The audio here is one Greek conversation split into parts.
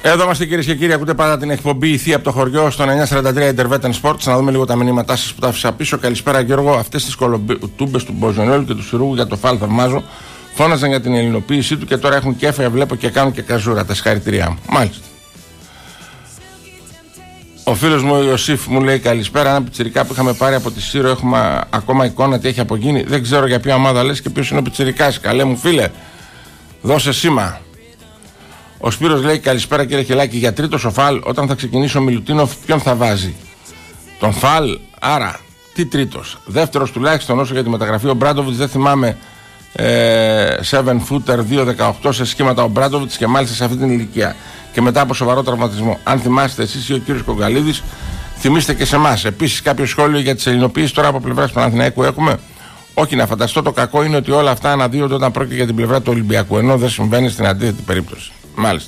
Εδώ είμαστε κυρίες και κύριοι, ακούτε πάντα την εκπομπή η Θεία από το χωριό στο 943 Intervetan Sports. Να δούμε λίγο τα μηνύματά σας που τα άφησα πίσω. Καλησπέρα Γιώργο, αυτές τις κολοτούμπες του Μποζονέλου και του Σιρούγου για το φάλ θαυμάζω. Φώναζαν για την ελληνοποίησή του και τώρα έχουν κέφια, βλέπω και κάνουν και καζούρα. Τα συγχαρητήριά μου. Μάλιστα. Ο φίλος μου ο Ιωσήφ μου λέει καλησπέρα. Ένα πιτσιρικά που είχαμε πάρει από τη Σύρο, έχουμε ακόμα εικόνα τι έχει απογίνει. Δεν ξέρω για ποια ομάδα λες και ποιος είναι ο πιτσιρικάς. Καλέ μου φίλε, δώσε σήμα. Ο Σπύρος λέει καλησπέρα κύριε Χελάκη. Για τρίτο ο Φαλ, όταν θα ξεκινήσει ο Μιλουτίνοφ, ποιον θα βάζει? Τον Φαλ, άρα τι τρίτος? Δεύτερος τουλάχιστον, όσο για τη μεταγραφή ο Μπράντοβιτς δεν θυμάμαι. 7 footer 2-18 σε σχήματα ο Μπράντοβιτς και μάλιστα σε αυτή την ηλικία και μετά από σοβαρό τραυματισμό. Αν θυμάστε εσείς ή ο κύριος Κογκαλίδης, θυμίστε και σε εμάς. Επίσης, κάποιο σχόλιο για τις ελληνοποίησεις τώρα από πλευράς του Παναθηναϊκού έχουμε? Όχι, να φανταστώ. Το κακό είναι ότι όλα αυτά αναδύονται όταν πρόκειται για την πλευρά του Ολυμπιακού, ενώ δεν συμβαίνει στην αντίθετη περίπτωση. Μάλιστα.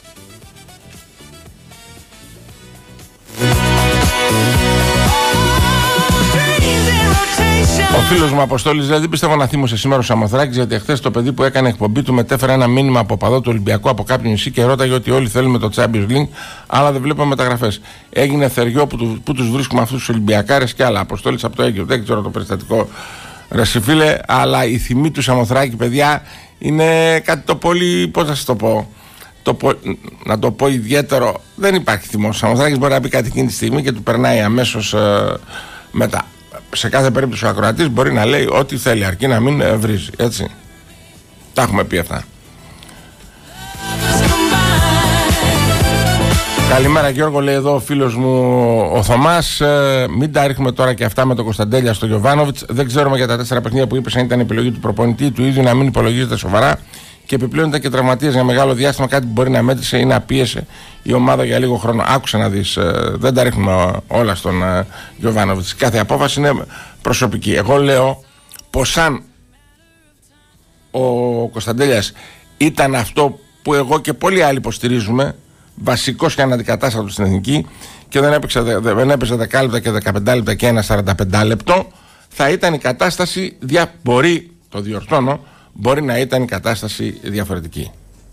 Ο φίλος μου Αποστόλης λέει: δεν πιστεύω να θύμωσε σήμερα ο Σαμοθράκης, γιατί εχθές το παιδί που έκανε εκπομπή του μετέφερε ένα μήνυμα από παδό του Ολυμπιακού από κάποιο νησί και ρώταγε ότι όλοι θέλουμε το Champions League, αλλά δεν βλέπουμε μεταγραφές. Έγινε θεριό που τους βρίσκουμε αυτούς τους Ολυμπιακάρες και άλλα. Αποστόλης από το Αίγυπτο. Δεν ξέρω το περιστατικό, ρε φίλε, αλλά η θυμή του Σαμοθράκη, παιδιά, είναι κάτι το πολύ. Πώς θα σας το πω? Να το πω ιδιαίτερο. Δεν υπάρχει θυμός. Ο Σαμοθράκης μπορεί να πει κάτι εκείνη τη στιγμή και του περνάει αμέσως μετά. Σε κάθε περίπτωση ο ακροατής μπορεί να λέει ό,τι θέλει, αρκεί να μην βρίζει. Έτσι. Τα έχουμε πει αυτά. Καλημέρα Γιώργο, λέει εδώ ο φίλος μου ο Θωμάς. Μην τα ρίχνουμε τώρα και αυτά με τον Κωνσταντέλια στο Γιοβάνοβιτς. Δεν ξέρουμε για τα 4 παιχνίδια που είπες αν ήταν επιλογή του προπονητή του ίδιου να μην υπολογίζεται σοβαρά. Και επιπλέον ήταν και τραυματίες για μεγάλο διάστημα, κάτι που μπορεί να μέτρησε ή να πίεσε η ομάδα για λίγο χρόνο. Άκουσε να δεις, δεν τα ρίχνουμε όλα στον Γιοβάνοβιτς. Κάθε απόφαση είναι προσωπική. Εγώ λέω πως αν ο Κωνσταντέλιας ήταν αυτό που εγώ και πολλοί άλλοι υποστηρίζουμε, βασικός και αναντικατάστατος στην εθνική, και δεν έπαιζε 10 λεπτά και 15 λεπτά και ένα 45 λεπτό, θα ήταν η κατάσταση, μπορεί, το διορθώνω, μπορεί να ήταν η κατάσταση διαφορετική.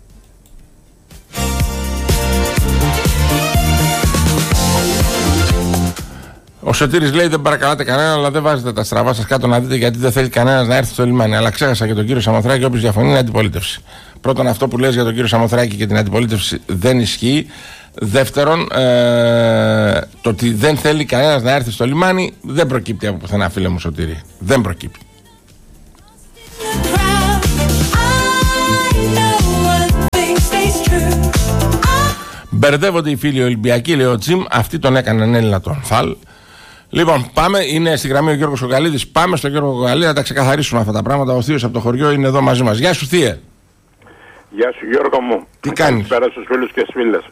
Ο Σωτήρης λέει: δεν παρακαλάτε κανένα, αλλά δεν βάζετε τα στραβά σας κάτω να δείτε, γιατί δεν θέλει κανένας να έρθει στο λιμάνι. Αλλά ξέχασα και τον κύριο Σαμοθράκη, όποιος διαφωνεί είναι αντιπολίτευση. Πρώτον, αυτό που λες για τον κύριο Σαμοθράκη και την αντιπολίτευση δεν ισχύει. Δεύτερον, το ότι δεν θέλει κανένας να έρθει στο λιμάνι δεν προκύπτει από πουθενά, φίλε μου Σωτήρη. Δεν προκύπτει. Μπερδεύονται οι φίλοι Ολυμπιακοί, λέει ο Τζιμ. Αυτοί τον έκαναν Έλληνα τον Φαλ. Λοιπόν, πάμε. Είναι στη γραμμή ο Γιώργος Κογκαλίδης. Πάμε στον Γιώργο Κογκαλίδη να τα ξεκαθαρίσουμε αυτά τα πράγματα. Ο Θείος από το χωριό είναι εδώ μαζί μας. Γεια σου, Θεία. Γεια σου, Γιώργο μου. Τι κάνεις? Καλησπέρα στους φίλους και στις φίλες.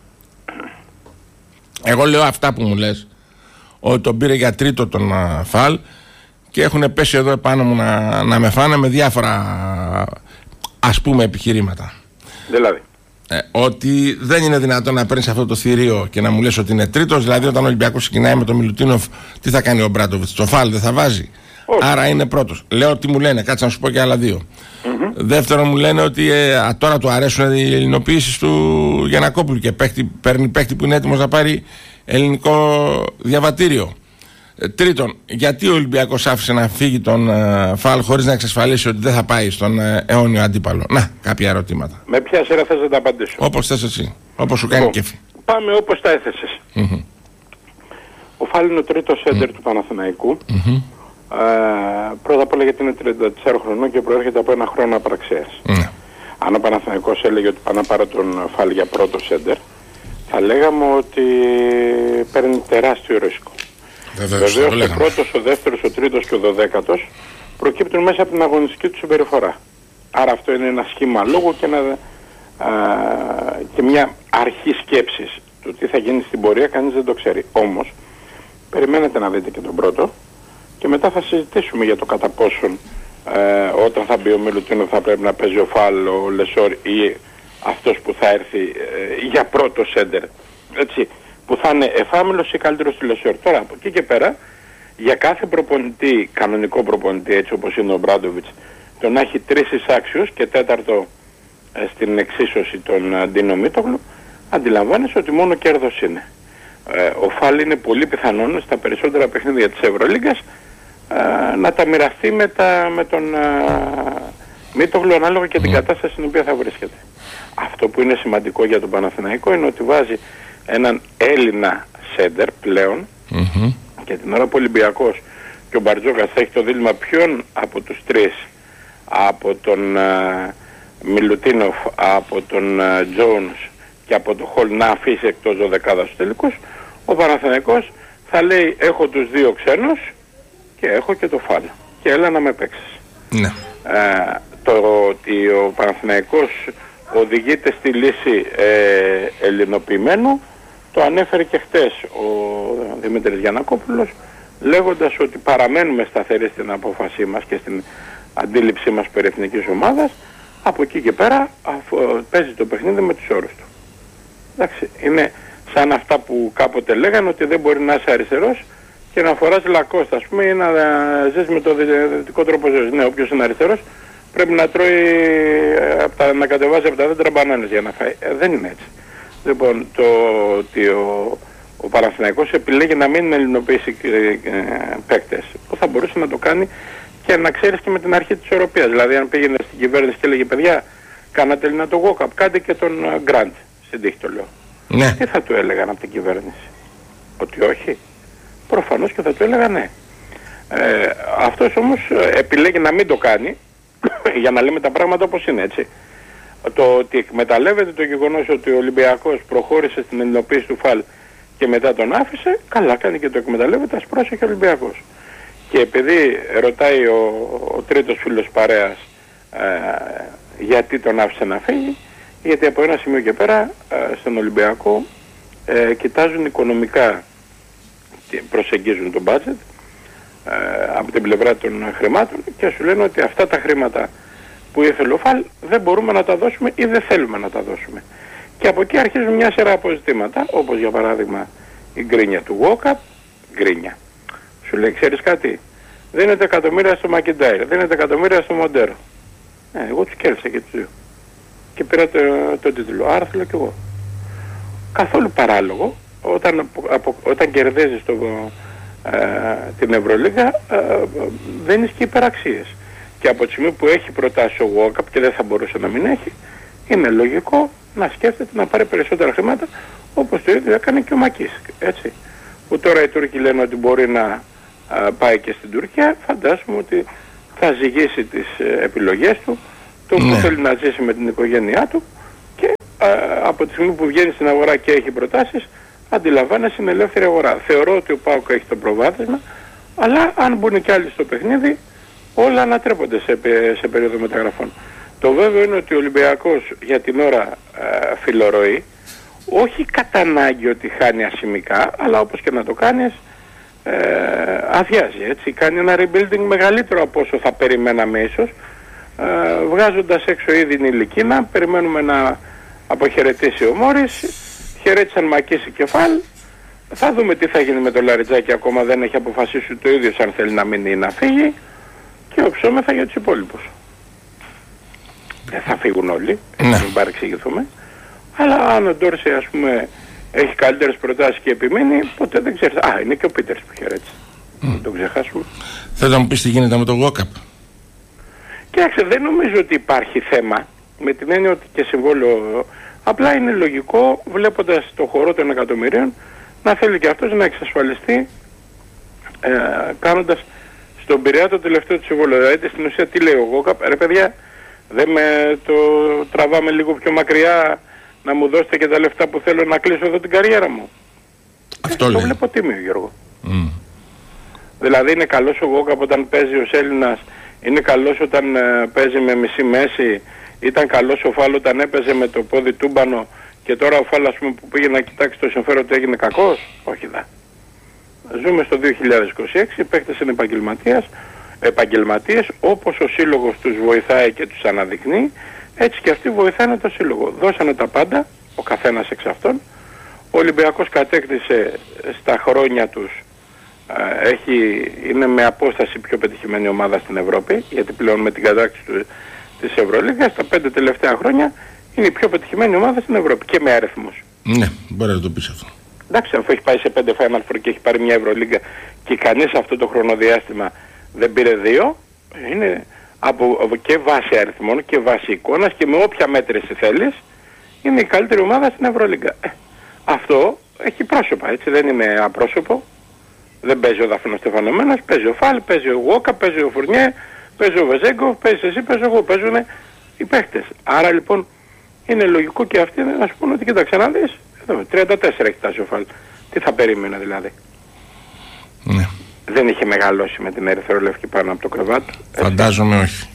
Εγώ λέω αυτά που μου λες, ότι τον πήρε για τρίτο τον Φαλ και έχουν πέσει εδώ επάνω μου να με φάνε με διάφορα ας πούμε επιχειρήματα. Δηλαδή. Ότι δεν είναι δυνατόν να παίρνεις αυτό το θηρίο και να μου λες ότι είναι τρίτος. Δηλαδή, όταν ο Ολυμπιακός ξεκινάει με τον Μιλουτίνοφ, τι θα κάνει ο Μπράντοβιτς? Το Φαλ δεν θα βάζει? Όχι. Άρα είναι πρώτος. Λέω ότι μου λένε, κάτσε να σου πω και άλλα δύο. Δεύτερον, μου λένε ότι τώρα του αρέσουν οι ελληνοποίησεις του Γιαννακόπουλου και παίρνει παίκτη που είναι έτοιμος να πάρει ελληνικό διαβατήριο. Τρίτον, γιατί ο Ολυμπιακός άφησε να φύγει τον Φαλ χωρίς να εξασφαλίσει ότι δεν θα πάει στον αιώνιο αντίπαλο? Να, κάποια ερωτήματα. Με ποια σειρά θες να τα απαντήσω? Όπως θες εσύ, όπως σου κάνει κέφι. Πάμε όπως τα έθεσες. Ο Φαλ είναι ο τρίτος σέντερ του Παναθηναϊκού. Πρώτα απ' όλα γιατί είναι 34 χρονών και προέρχεται από ένα χρόνο απραξίας. Αν ο Παναθηναϊκός έλεγε ότι πάει να πάρει τον Φαλ για πρώτο σέντερ, θα λέγαμε ότι παίρνει τεράστιο ρίσκο. Βεβαίως ο πρώτος, ο δεύτερος, ο τρίτος και ο 12ος προκύπτουν μέσα από την αγωνιστική του συμπεριφορά. Άρα αυτό είναι ένα σχήμα λόγου και μια αρχή σκέψης. Το τι θα γίνει στην πορεία κανείς δεν το ξέρει. Όμως, περιμένετε να δείτε και τον πρώτο και μετά θα συζητήσουμε για το κατά πόσον όταν θα μπει ο Μιλουτίνο θα πρέπει να παίζει ο Φαλ, ο Λεσόρ ή αυτός που θα έρθει για πρώτο σέντερ. Έτσι, που θα είναι εφάμιλος ή καλύτερος στη Λεσόρ. Τώρα από εκεί και πέρα, για κάθε προπονητή, κανονικό προπονητή έτσι όπως είναι ο Μπράντοβιτς, το να έχει 3 εισάξιους και τέταρτο στην εξίσωση τον Ντίνο Μίτογλου, αντιλαμβάνεσαι ότι μόνο κέρδος είναι. Ο Φάλ είναι πολύ πιθανόν στα περισσότερα παιχνίδια της Ευρωλίγκας να τα μοιραστεί με τον Μίτογλου ανάλογα και την κατάσταση στην οποία θα βρίσκεται. Αυτό που είναι σημαντικό για τον Παναθηναϊκό είναι ότι βάζει έναν Έλληνα σέντερ πλέον και την ώρα που ο Ολυμπιακός και ο Μπαρτζόκας θα έχει το δίλημμα ποιον από τους τρεις, από τον Μιλουτίνοφ, από τον Τζόουνς και από τον Χολ να αφήσει εκτός δωδεκάδας στους τελικούς, ο Παναθηναϊκός θα λέει έχω τους δύο ξένους και έχω και το Φάλ και έλα να με παίξεις. Ναι. Το ότι ο Παναθηναϊκός οδηγείται στη λύση ελληνοποιημένου το ανέφερε και χτες ο Δημήτρης Γιαννακόπουλος, λέγοντας ότι παραμένουμε σταθεροί στην απόφασή μας και στην αντίληψή μας περί εθνικής ομάδας. Από εκεί και πέρα παίζει το παιχνίδι με τους όρους του. Εντάξει, είναι σαν αυτά που κάποτε λέγανε ότι δεν μπορεί να είσαι αριστερός και να φοράς λακώστα, ας πούμε, ή να ζεις με το δυτικό τρόπο ζωής. Ναι, όποιος είναι αριστερός πρέπει να τρώει, να κατεβάζει από τα δέντρα μπανάνες για να φάει. Δεν είναι έτσι. Λοιπόν, το ότι ο Παναθηναϊκός επιλέγει να μην ελληνοποιήσει παίκτες, που θα μπορούσε να το κάνει και να ξέρεις και με την αρχή της ισορροπίας. Δηλαδή αν πήγαινε στην κυβέρνηση και έλεγε παιδιά κάνατε Έλληνα το walk-up, κάντε και τον Γκραντ, στην τύχη το λέω. Ναι. Τι θα του έλεγαν από την κυβέρνηση? Ότι όχι? Προφανώς και θα του έλεγαν ναι. Αυτός όμως επιλέγει να μην το κάνει για να λέμε τα πράγματα όπως είναι, έτσι. Το ότι εκμεταλλεύεται το γεγονός ότι ο Ολυμπιακός προχώρησε στην ελληνοποίηση του Φάλ και μετά τον άφησε, καλά κάνει και το εκμεταλλεύεται, ας πρόσεχε ο Ολυμπιακός. Και επειδή ρωτάει ο τρίτος φίλος παρέας γιατί τον άφησε να φύγει, γιατί από ένα σημείο και πέρα στον Ολυμπιακό κοιτάζουν οικονομικά και προσεγγίζουν το budget από την πλευρά των χρημάτων και σου λένε ότι αυτά τα χρήματα που ήθελε ο Φάλ δεν μπορούμε να τα δώσουμε ή δεν θέλουμε να τα δώσουμε. Και από εκεί αρχίζουν μια σειρά αποζητήματα, όπως για παράδειγμα η γκρίνια του Walkup, γκρίνια. Σου λέει, ξέρεις κάτι, δίνετε εκατομμύρια στο Μακιντάιρ, δίνετε εκατομμύρια στο Μοντέρο. Εγώ τους κέρδισα και τους δύο. Και πήρα το τίτλο, άρα θέλω κι εγώ. Καθόλου παράλογο, όταν κερδίζεις την Ευρωλίγα, δίνεις και υπεραξίες. Και από τη στιγμή που έχει προτάσει ο Walkup και δεν θα μπορούσε να μην έχει, είναι λογικό να σκέφτεται να πάρει περισσότερα χρήματα, όπως το ίδιο έκανε και ο Μακής, έτσι. Που τώρα οι Τούρκοι λένε ότι μπορεί να πάει και στην Τουρκία, φαντάζομαι ότι θα ζυγίσει τις επιλογές του, το που θέλει να ζήσει με την οικογένειά του και από τη στιγμή που βγαίνει στην αγορά και έχει προτάσεις, αντιλαμβάνεσαι είναι ελεύθερη αγορά. Θεωρώ ότι ο ΠΑΟΚ έχει το προβάδισμα, αλλά αν μπουν και άλλοι στο παιχνίδι, όλα ανατρέπονται σε περίοδο μεταγραφών. Το βέβαιο είναι ότι ο Ολυμπιακός για την ώρα φιλορροεί, όχι κατά ανάγκη ότι χάνει ασημικά, αλλά όπως και να το κάνεις, αδειάζει, έτσι. Κάνει ένα rebuilding μεγαλύτερο από όσο θα περιμέναμε ίσως, βγάζοντας έξω ήδη την Ηλικίνα, περιμένουμε να αποχαιρετήσει ο Μόρις, χαιρέτησαν Μακής και Κεφάλ, θα δούμε τι θα γίνει με το Λαριτζάκι, ακόμα δεν έχει αποφασίσει το ίδιο αν θέλει να μείνει ή να φύγει και οψόμεθα για τους υπόλοιπους. Δεν θα φύγουν όλοι, μην παρεξηγηθούμε, αλλά αν ο Ντόρσεϊ ας πούμε έχει καλύτερες προτάσεις και επιμείνει, ποτέ δεν ξέρεις. Είναι και ο Πίτερς που χαιρέτησε. Δεν τον ξεχάσουμε. Θέλω να μου πεις τι γίνεται με το Walkup. Κοίταξε, δεν νομίζω ότι υπάρχει θέμα, με την έννοια ότι και συμβόλαιο, απλά είναι λογικό βλέποντας το χορό των εκατομμυρίων να θέλει και αυτός να εξασφαλιστεί κάνοντας στον Πειραιά το τελευταίο του συμβόλαιο. Δηλαδή στην ουσία τι λέει ο Walkup, ρε παιδιά, δεν με το τραβάμε λίγο πιο μακριά να μου δώσετε και τα λεφτά που θέλω να κλείσω εδώ την καριέρα μου. Αυτό λέει. Το βλέπω τίμιο, Γιώργο. Δηλαδή είναι καλός ο Walkup όταν παίζει ως Έλληνας, είναι καλός όταν παίζει με μισή μέση, ήταν καλός ο Φάλ όταν έπαιζε με το πόδι τούμπανο και τώρα ο Φάλ ας πούμε που πήγε να κοιτάξει το συμφέρον του έγινε κακός. Όχι δα. Ζούμε στο 2026, οι παίκτες είναι επαγγελματίες, όπως ο σύλλογος τους βοηθάει και τους αναδεικνύει, έτσι και αυτοί βοηθάνε το σύλλογο. Δώσανε τα πάντα, ο καθένας εξ αυτών. Ο Ολυμπιακός κατέκτησε στα χρόνια τους, είναι με απόσταση πιο πετυχημένη ομάδα στην Ευρώπη, γιατί πλέον με την κατάκτηση της Ευρωλίγας, τα 5 τελευταία χρόνια είναι η πιο πετυχημένη ομάδα στην Ευρώπη και με αριθμούς. Ναι, μπορεί να το πεις αυτό. Εντάξει, αφού έχει πάει σε 5 Final Four και έχει πάρει μια Ευρωλίγκα και κανείς αυτό το χρονοδιάστημα δεν πήρε 2, είναι από και βάση αριθμών και βάση εικόνας και με όποια μέτρηση θέλεις, είναι η καλύτερη ομάδα στην Ευρωλίγκα. Αυτό έχει πρόσωπα, έτσι, δεν είναι απρόσωπο. Δεν παίζει ο Δαφνός Στεφανωμένος, παίζει ο Φαλ, παίζει ο Γουόκα, παίζει ο Φουρνιέ, παίζει ο Βεζέγκοφ, παίζει εσύ, παίζει εγώ, παίζουν οι παίχτες. Άρα λοιπόν είναι λογικό και αυτοί να σου πούνε ότι κοίταξε να δεις, 34 έχει φτάσει ο Φαλ. Τι θα περίμενε δηλαδή. Ναι. Δεν είχε μεγαλώσει με την ερυθρόλευκη πάνω από το κρεβάτι. Φαντάζομαι όχι.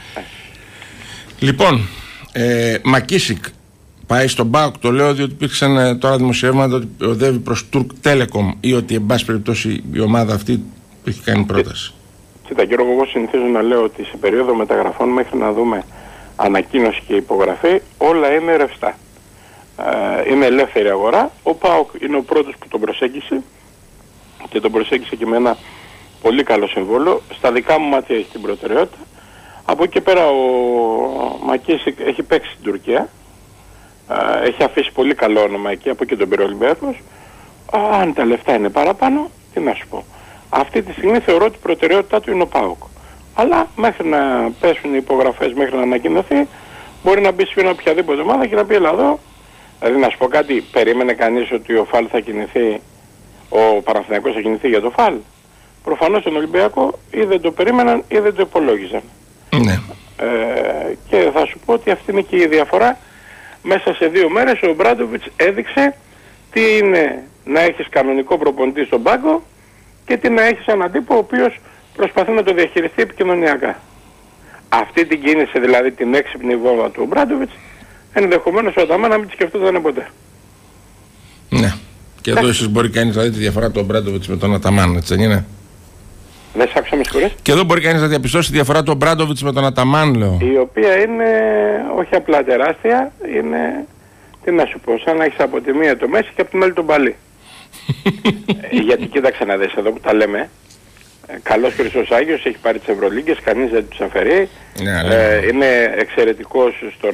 Λοιπόν, Μακίσικ πάει στον ΠΑΟΚ, το λέω διότι υπήρξαν τώρα δημοσιεύματα ότι οδεύει προς Turk Telecom ή ότι εν πάση περιπτώσει η ομάδα αυτή έχει κάνει πρόταση. Κοίτα Γιώργο, εγώ συνηθίζω να λέω ότι σε περίοδο μεταγραφών μέχρι να δούμε ανακοίνωση και υπογραφή όλα είναι ρευστά. Είναι ελεύθερη αγορά. Ο ΠΑΟΚ είναι ο πρώτος που τον προσέγγισε και τον προσέγγισε και με ένα πολύ καλό συμβόλαιο. Στα δικά μου μάτια έχει την προτεραιότητα. Από εκεί πέρα ο Μακίσικ έχει παίξει στην Τουρκία. Έχει αφήσει πολύ καλό όνομα εκεί, από εκεί τον πήρε ο Ολυμπιακός. Αν τα λεφτά είναι παραπάνω, τι να σου πω. Αυτή τη στιγμή θεωρώ ότι η προτεραιότητά του είναι ο ΠΑΟΚ. Αλλά μέχρι να πέσουν οι υπογραφές, μέχρι να ανακοινωθεί, μπορεί να μπει σε οποιαδήποτε ομάδα και να πει έλα εδώ. Δηλαδή να σου πω κάτι, περίμενε κανείς ότι ο Φαλ θα κινηθεί, ο Παναθηναϊκός θα κινηθεί για το Φαλ. Προφανώς τον Ολυμπιακό ή δεν το περίμεναν ή δεν το υπολόγιζαν. Ναι. Και θα σου πω ότι αυτή είναι και η διαφορά. Μέσα σε 2 μέρες ο Μπράντοβιτς έδειξε τι είναι να έχεις κανονικό προπονητή στον πάγκο και τι να έχεις έναν τύπο ο οποίος προσπαθεί να το διαχειριστεί επικοινωνιακά. Αυτή την κίνηση, δηλαδή την έξυπνη βόμβα του Μπράντοβιτς, ενδεχομένως ο Αταμάν να μην τη σκεφτόταν ποτέ. Ναι. Και εδώ ίσως μπορεί κανείς να δει τη διαφορά του Μπράντοβιτς με τον Αταμάν, έτσι δεν είναι? Δεν σ' άκουσα, με συγχωρείς. Και εδώ μπορεί κανείς να διαπιστώσει τη διαφορά του Μπράντοβιτς με τον Αταμάν, λέω. Η οποία είναι όχι απλά τεράστια, είναι, τι να σου πω, σαν να έχεις από τη μία το Μέση και από την άλλη τον Παλί. Γιατί κοίταξε να δεις εδώ που τα λέμε. Καλός Χρυσός Άγιος, έχει πάρει τις Ευρωλίγκες, κανείς δεν τους αφαιρεί. Είναι εξαιρετικός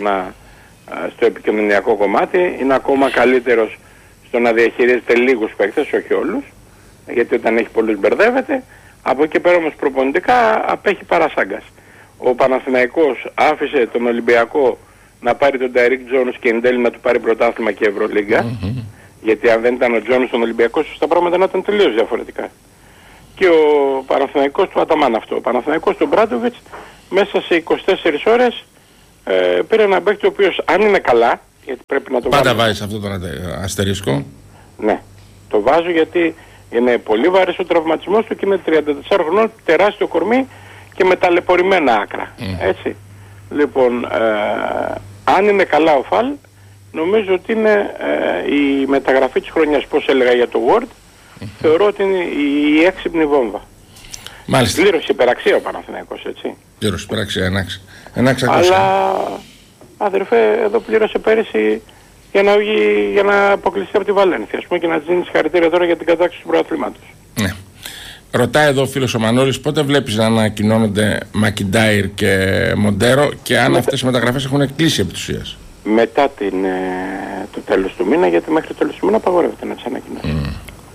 στο επικοινωνιακό κομμάτι, είναι ακόμα καλύτερος στο να διαχειρίζεται λίγους παίκτες, όχι όλους, γιατί όταν έχει πολλούς μπερδεύεται. Από εκεί πέρα όμως προπονητικά απέχει παρασάγκας. Ο Παναθηναϊκός άφησε τον Ολυμπιακό να πάρει τον Ντάιρικ Τζόνς και εν τέλει να του πάρει πρωτάθλημα και Ευρωλίγκα. Γιατί αν δεν ήταν ο Τζόνς στον Ολυμπιακό, τα πράγματα να ήταν τελείως διαφορετικά. Και ο Παναθηναϊκός του Αταμάν αυτό. Ο Παναθηναϊκός του Μπράντοβιτς μέσα σε 24 ώρες πήρε ένα παίκτη ο οποίος αν είναι καλά, γιατί πρέπει να το πάντα βάζεις αυτό τον αστερίσκο. Ναι, το βάζω γιατί είναι πολύ βαρύς ο τραυματισμός του και είναι 34 χρονών, τεράστιο κορμί και με ταλαιπωρημένα άκρα. Έτσι. Λοιπόν, αν είναι καλά ο Φαλ, νομίζω ότι είναι η μεταγραφή της χρονιάς, πώς έλεγα για το Word, θεωρώ ότι είναι η έξυπνη βόμβα. Μάλιστα. Πλήρωσε υπεραξία ο Παναθηναϊκός, έτσι. Πλήρωσε υπεραξία, ενάξα. Αλλά, αδερφέ, εδώ πλήρωσε πέρυσι για να αποκλειστεί από τη Βαλένθια, ας πούμε, και να της δίνει συγχαρητήρια τώρα για την κατάκτηση του πρωταθλήματος. Ναι. Ρωτάει εδώ ο φίλος ο Μανώλης πότε βλέπεις να ανακοινώνονται Μακιντάιρ και Μοντέρο και αν αυτές οι μεταγραφές έχουν κλείσει επί της ουσίας. Μετά το τέλος του μήνα, γιατί μέχρι το τέλος του μήνα απαγορεύεται να τις ανακοινώσει.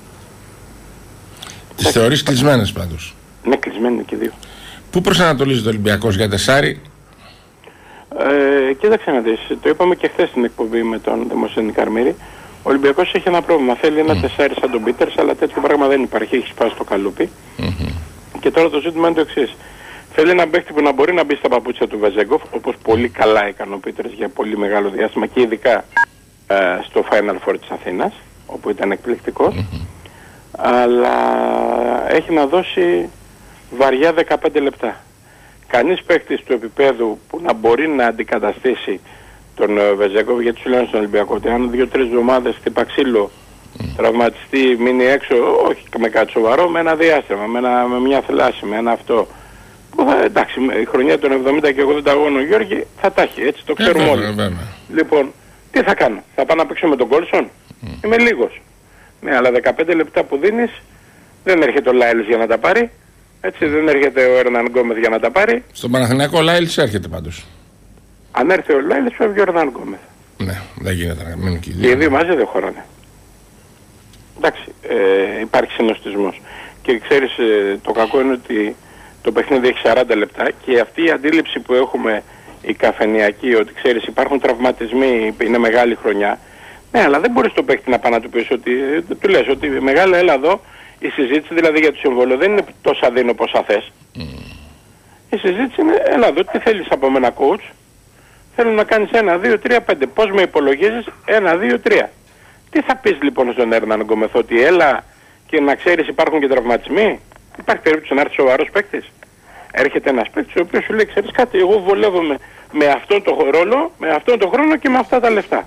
Τις θεωρείς κλεισμένες πάντως? Ναι, κλεισμένοι είναι και δύο. Πού προσανατολίζεται ο Ολυμπιακός για τεσάρι? Κοίταξε να δεις, το είπαμε και χθες στην εκπομπή με τον Δημοσθένη Καρμύρη. Ο Ολυμπιακός έχει ένα πρόβλημα. Θέλει ένα τεσάρι σαν τον Πίτερς, αλλά τέτοιο πράγμα δεν υπάρχει. Έχει σπάσει το καλούπι. Και τώρα το ζήτημα είναι το εξής. Θέλει ένα παίκτη που να μπορεί να μπει στα παπούτσια του Βεζέγκοφ, όπως πολύ καλά έκανε ο Πίτερς για πολύ μεγάλο διάστημα και ειδικά στο Final Four της Αθήνας, όπου ήταν εκπληκτικός. Αλλά έχει να δώσει βαριά 15 λεπτά. Κανείς παίκτης του επίπεδου που να μπορεί να αντικαταστήσει τον Βεζέγκοφ, γιατί σου λένε στον Ολυμπιακό ότι αν 2-3 εβδομάδες χτύπα ξύλο, τραυματιστεί, μείνει έξω, όχι με κάτι σοβαρό, με ένα διάστημα, με μια θλάση, με ένα αυτό. Που εντάξει, η χρονιά των 70 και 80 αγώνων, Γιώργη, θα τα έχει, έτσι το ξέρουμε όλοι. Λοιπόν, τι θα κάνω, θα πάω να παίξω με τον Κόλσον, είμαι λίγος. Ναι, αλλά 15 λεπτά που δίνεις, δεν έρχεται ο Λάιλς για να τα πάρει. Έτσι, δεν έρχεται ο Ερνάν Γκόμεθ για να τα πάρει. Στον Παναθηναϊκό ο Λάιλς έρχεται πάντως. Αν έρθει ο Λάιλς, φεύγει ο Ερνάν Γκόμεθ. Ναι, δεν γίνεται να μείνουν και οι δύο. Και οι δύο μαζί δεν χωράνε. Εντάξει, υπάρχει συνοστισμός. Και ξέρεις, το κακό είναι ότι το παιχνίδι έχει 40 λεπτά και αυτή η αντίληψη που έχουμε η καφενειακή, ότι ξέρεις υπάρχουν τραυματισμοί, είναι μεγάλη χρονιά. Ναι, αλλά δεν μπορείς το παίκτη να πάει να του πεις ότι, του λες ότι μεγάλα έλα εδώ, η συζήτηση δηλαδή για το συμβόλαιο δεν είναι τόσα δίνω πόσα θες. Η συζήτηση είναι, έλα εδώ, τι θέλεις από μένα coach, θέλω να κάνεις 1, 2, 3, 5, πώς με υπολογίζεις, 1, 2, 3. Τι θα πεις λοιπόν στον Έρναν Γκομεθ, ότι έλα και να ξέρεις υπάρχουν και τραυματισμοί. Υπάρχει περίπτωση να έρθει σοβαρός παίκτης. Έρχεται ένας παίκτης ο οποίος σου λέει, ξέρεις κάτι, εγώ βολεύομαι με αυτόν τον ρόλο, με αυτόν τον χρόνο και με αυτά τα λεφτά.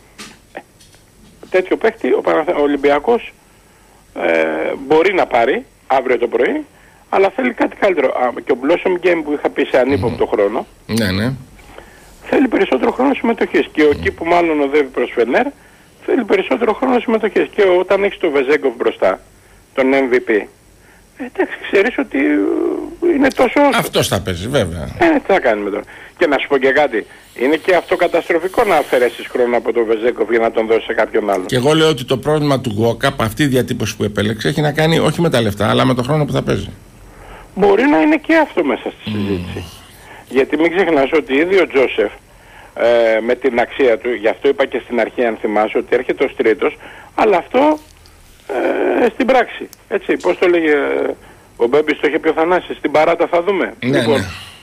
Τέτοιο παίκτη ο Ολυμπιακός μπορεί να πάρει αύριο το πρωί, αλλά θέλει κάτι καλύτερο. Και ο Blossom Game που είχα πει σε ανύποπτο χρόνο, ναι. θέλει περισσότερο χρόνο συμμετοχής. Και ο εκεί που μάλλον οδεύει προς Φενέρ, θέλει περισσότερο χρόνο συμμετοχής. Και όταν έχεις τον Βεζέγκοφ μπροστά, τον MVP, εντάξει, ξέρεις ότι είναι τόσο όσο. Αυτός θα παίζει, βέβαια. Τι θα κάνουμε τώρα. Και να σου πω και κάτι, είναι και αυτό καταστροφικό να αφαιρέσεις χρόνο από τον Βεζέγκοφ για να τον δώσεις σε κάποιον άλλον. Και εγώ λέω ότι το πρόβλημα του Γουόκαπ, αυτή η διατύπωση που επέλεξε, έχει να κάνει όχι με τα λεφτά, αλλά με τον χρόνο που θα παίζει. Μπορεί να είναι και αυτό μέσα στη συζήτηση. Γιατί μην ξεχνάς ότι ήδη ο Τζόσεφ με την αξία του, γι' αυτό είπα και στην αρχή αν θυμάσαι, ότι έρχεται ως τρίτος, αλλά αυτό στην πράξη. Έτσι, πώς το λέγε ο Μπέμπης, το είχε πει ο Θανάσης, στην παράτα θα δούμε. Ναι, λοιπόν,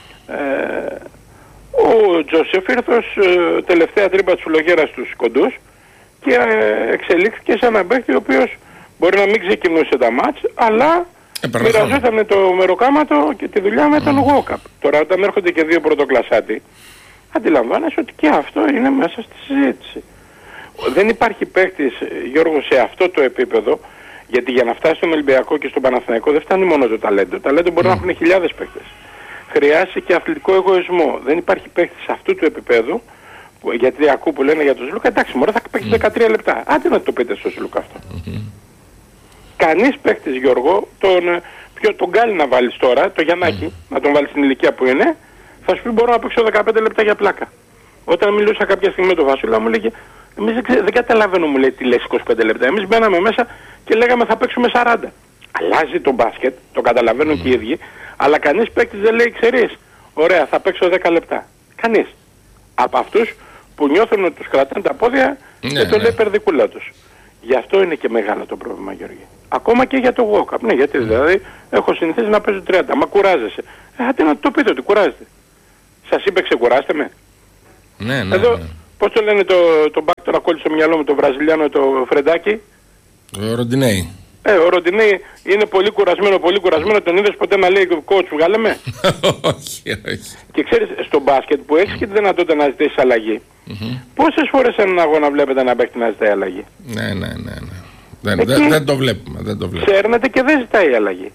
ο Τζόσεφ ήρθε ως τελευταία τρύπα της φλογέρας στους κοντούς και εξελίχθηκε σε έναν παίκτη ο οποίος μπορεί να μην ξεκινούσε τα μάτς, αλλά μοιραζόταν το μεροκάματο και τη δουλειά με τον Γουόκαπ. Τώρα όταν έρχονται και δύο πρωτοκλασσάτι, αντιλαμβάνεσαι ότι και αυτό είναι μέσα στη συζήτηση. Δεν υπάρχει παίκτης, Γιώργο, σε αυτό το επίπεδο, γιατί για να φτάσει στον Ολυμπιακό και στον Παναθηναϊκό δεν φτάνει μόνο το ταλέντο. Το ταλέντο μπορεί να έχουν χιλιάδες παίκτες. Χρειάζεται και αθλητικό εγωισμό. Δεν υπάρχει παίκτης αυτού του επίπεδου, γιατί ακούω που λένε για τον Σλούκα, εντάξει, μωρέ θα παίξει 13 λεπτά. Άντε να το πείτε στον Σλούκα αυτό. Κανείς παίκτης, Γιώργο, τον Γκάλι να βάλεις τώρα, το Γιαννάκη, να τον βάλεις στην ηλικία που είναι, θα σου πει μπορώ να παίξω 15 λεπτά για πλάκα. Όταν μιλούσα κάποια στιγμή με τον Βασίλα μου λέγε, εμείς δεν καταλαβαίνω, μου λέει, τι λες 25 λεπτά. Εμείς μπαίναμε μέσα και λέγαμε θα παίξουμε 40. Αλλάζει το μπάσκετ, το καταλαβαίνουν και οι ίδιοι, αλλά κανείς παίκτης δεν λέει, ξέρεις, ωραία, θα παίξω 10 λεπτά. Κανείς. Από αυτούς που νιώθουν ότι τους κρατάνε τα πόδια και το λέει περδικούλα τους. Γι' αυτό είναι και μεγάλο το πρόβλημα, Γιώργη. Ακόμα και για το walk-up. Ναι, γιατί δηλαδή έχω συνηθίσει να παίζω 30. Μα κουράζεσαι. Άντε να το πείτε ότι κουράζεται. Σας είπε ξεκουράστε με. Ναι. Εδώ, πώς το λένε το μπακ τώρα κόλλησε στο μυαλό μου, το Βραζιλιάνο, το Φρεντάκι. Ο Ροντινέι. Ο Ροντινέι είναι πολύ κουρασμένο. Τον είδες ποτέ να λέει coach βγάλε με? Όχι. Και ξέρεις, στο μπάσκετ που έχεις και τη δυνατότητα να ζητήσεις αλλαγή, πόσες φορές έναν αγώνα βλέπετε να παίχτη να ζητάει αλλαγή? Ναι. Δεν το βλέπουμε. Ξέρνεται και δεν ζητάει αλλαγή.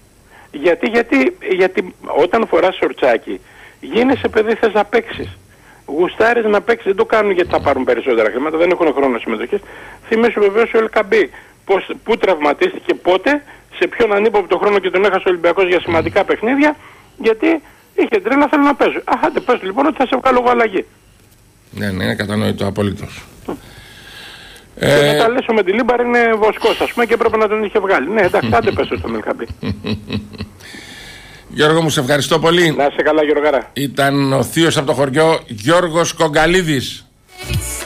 Γιατί όταν φοράς σορτσάκι γίνεσαι παιδί, θες να παίξεις. Γουστάρεις να παίξεις, δεν το κάνουν γιατί θα πάρουν περισσότερα χρήματα, δεν έχουν χρόνο συμμετοχής. Θυμήσου βεβαίως ο Ελκαμπή, πού τραυματίστηκε, πότε, σε ποιον ανύποπτο χρόνο και τον έχασε ο Ολυμπιακός για σημαντικά παιχνίδια, γιατί είχε τρέλα, θέλω να παίζω. Άντε πες λοιπόν ότι θα σε βγάλω εγώ αλλαγή. Ναι, είναι κατανοητό απολύτως. Και μετά λες ο Μεντιλίμπαρ είναι βοσκός, ας πούμε, και πρέπει να τον είχε βγάλει. Ναι, εντάξει, άντε πες στον Ελκαμπή. Γιώργο μου, σε ευχαριστώ πολύ. Να είσαι καλά, Γιώργαρα. Ήταν ο θείος από το χωριό Γιώργος Κογκαλίδης.